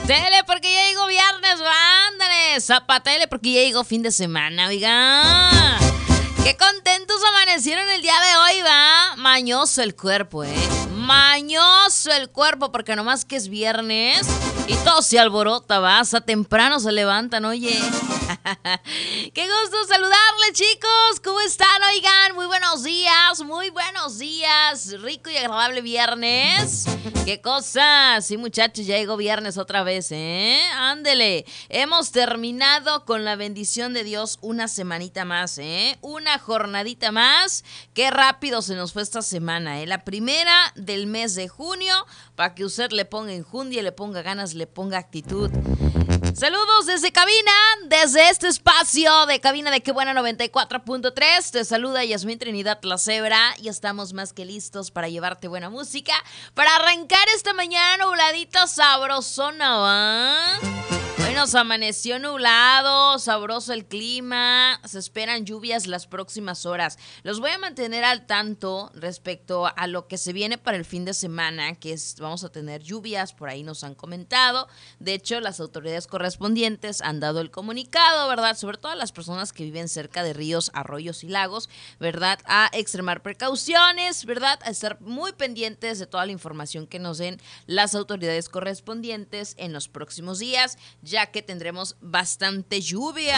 Zapatele porque ya llegó viernes, ándale. Zapatele porque ya llegó fin de semana, oiga. Qué contentos amanecieron el día de hoy, va. Mañoso el cuerpo, mañoso el cuerpo porque nomás que es viernes y todo se alborota, va. Hasta temprano se levantan, oye. Qué gusto saludarle, chicos. ¿Cómo están? Oigan, muy buenos días, muy buenos días. Rico y agradable viernes. Qué cosa. Sí, muchachos, ya llegó viernes otra vez, Ándele. Hemos terminado con la bendición de Dios una semanita más, una jornadita más. Qué rápido se nos fue esta semana, La primera del mes de junio, para que usted le ponga enjundia, le ponga ganas, le ponga actitud. Saludos desde cabina, desde este espacio de cabina de Qué Buena 94.3. Te saluda Yasmín Trinidad La Cebra y estamos más que listos para llevarte buena música, para arrancar esta mañana nubladita sabrosona, ¿va? Hoy nos amaneció nublado, sabroso el clima, se esperan lluvias las próximas horas. Los voy a mantener al tanto respecto a lo que se viene para el fin de semana, que vamos a tener lluvias, por ahí nos han comentado. De hecho, las autoridades correspondientes han dado el comunicado, ¿verdad? Sobre todo a las personas que viven cerca de ríos, arroyos y lagos, ¿verdad? A extremar precauciones, ¿verdad? A estar muy pendientes de toda la información que nos den las autoridades correspondientes en los próximos días, ya que tendremos bastante lluvia.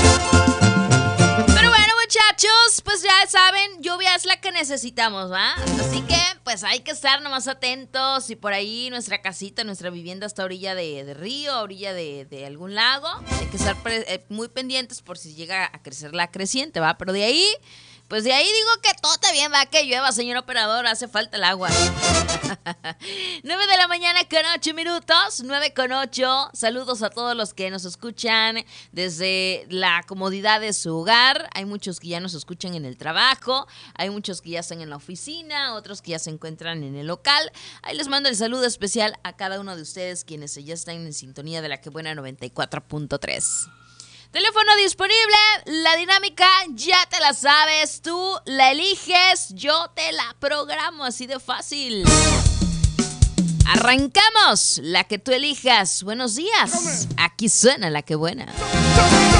Pero bueno, muchachos, pues ya saben, lluvia es la que necesitamos, ¿va? Así que, pues hay que estar nomás atentos. Y por ahí nuestra casita, nuestra vivienda está a orilla de río, a orilla de algún lago. Hay que estar muy pendientes por si llega a crecer la creciente, ¿va? Pero de ahí... Pues de ahí digo que todo está bien, va, que llueva, señor operador, hace falta el agua. 9 de la mañana con 8 minutos, 9 con 8. Saludos a todos los que nos escuchan desde la comodidad de su hogar. Hay muchos que ya nos escuchan en el trabajo, hay muchos que ya están en la oficina, otros que ya se encuentran en el local. Ahí les mando el saludo especial a cada uno de ustedes quienes ya están en sintonía de la Qué Buena 94.3. Teléfono disponible, la dinámica ya te la sabes, tú la eliges, yo te la programo, así de fácil. Arrancamos, la que tú elijas. Buenos días, aquí suena la Qué Buena.